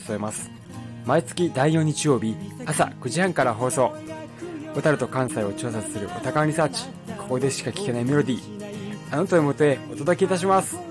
務めます。毎月第4日曜日朝9時半から放送。小樽と関西を調査するオタカンリサーチ。ここでしか聞けないメロディー、あなたのもとへお届けいたします。